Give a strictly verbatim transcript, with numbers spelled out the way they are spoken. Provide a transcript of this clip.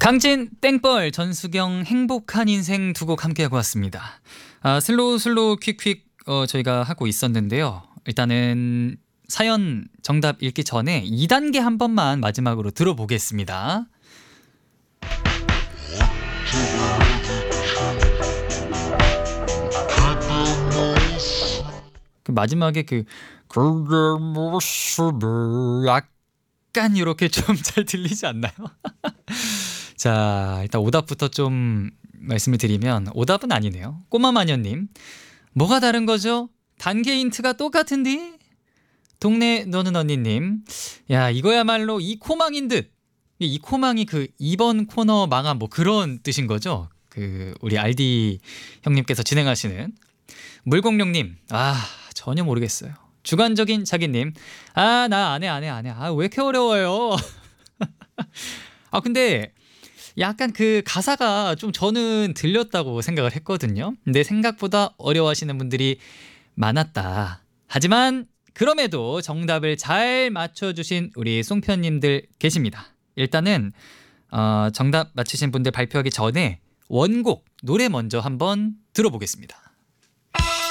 강진, 땡벌, 전수경 행복한 인생 두 곡 함께하고 왔습니다. 아, 슬로우 슬로우 퀵퀵 어, 저희가 하고 있었는데요. 일단은 사연 정답 읽기 전에 이 단계 한 번만 마지막으로 들어보겠습니다. 그 마지막에 그 그게 모습이 약간 이렇게 좀 잘 들리지 않나요? 자, 일단 오답부터 좀 말씀을 드리면 오답은 아니네요. 꼬마마녀님, 뭐가 다른 거죠? 단계 힌트가 똑같은데? 동네 너는 언니님, 야 이거야말로 이 코망인 듯. 이 코망이 그 이번 코너 망한 뭐 그런 뜻인 거죠? 그 우리 알디 형님께서 진행하시는. 물공룡님, 아 전혀 모르겠어요. 주관적인 자기님, 아 나 안 해 안 해 안 해. 아 왜 이렇게 어려워요? 아 근데 약간 그 가사가 좀 저는 들렸다고 생각을 했거든요. 근데 생각보다 어려워하시는 분들이 많았다. 하지만 그럼에도 정답을 잘 맞춰주신 우리 송편님들 계십니다. 일단은 어, 정답 맞추신 분들 발표하기 전에 원곡 노래 먼저 한번 들어보겠습니다.